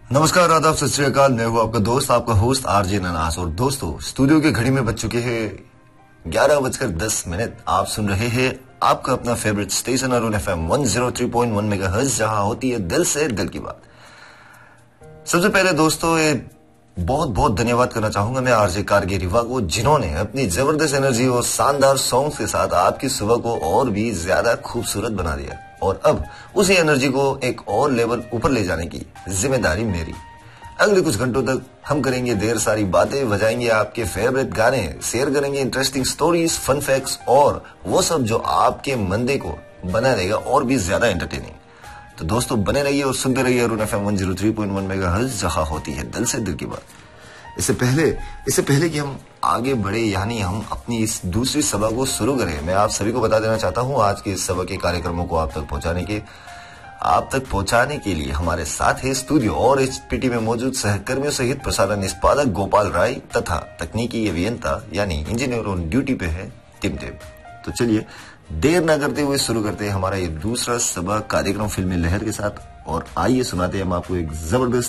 नमस्कार, आदाब, सत श्री अकाल। मैं हूं आपका दोस्त, आपका होस्ट आरजे ननास। और दोस्तों, स्टूडियो की घड़ी में बज चुके हैं 11:10। आप सुन रहे हैं आपका अपना favourite station Arun FM 103.1 megahertz, जहां होती है दिल से दिल की बात। सबसे पहले दोस्तों, ये बहुत बहुत धन्यवाद करना चाहूंगा मैं आरजे कारगे रिवा को, जिन्होंने अपनी जबरदस्त एनर्जी और शानदार सॉन्ग्स के साथ आपकी सुबह को और भी ज्यादा खूबसूरत बना दिया। और अब उसी एनर्जी को एक और लेवल ऊपर ले जाने की जिम्मेदारी मेरी। अगले कुछ घंटों तक हम करेंगे ढेर सारी बातें, बजाएंगे आपके फेवरेट गाने, शेयर करेंगे इंटरेस्टिंग स्टोरीज, फन फैक्ट्स और वो सब जो आपके मंडे को बना देगा और भी ज्यादा एंटरटेनिंग। तो दोस्तों, बने रहिए और सुनते रहिए अरुण FM 103.1 मेगाहर्ट्ज, जहां होती है दिल से दिल की बात। इससे पहले कि हम आगे बढ़े, यानी हम अपनी इस दूसरी सभा को शुरू करें, मैं आप सभी को बता देना चाहता हूं आज की इस सभा के कार्यक्रमों को आप तक पहुंचाने के लिए हमारे साथ है स्टूडियो और HPT में मौजूद सहकर्मियों सहित प्रसारण निष्पादक गोपाल राय तथा तकनीकी अभियंता यानी इंजीनियर ऑन ड्यूटी पे है टिम टिम। तो चलिए देर न करते हुए शुरू करते हैं हमारा ये दूसरा सभा कार्यक्रम फिल्मी लहर के साथ। और आइए सुनाते हैं हम आपको एक जबरदस्त